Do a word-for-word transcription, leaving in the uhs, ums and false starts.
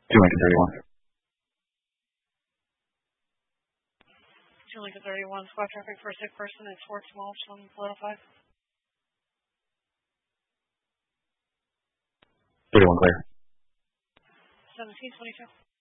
two Lincoln thirty-one. two Lincoln thirty-one, squad traffic for a sick person at Fort Walsh on one oh five. thirty-one clear. seventeen twenty-two.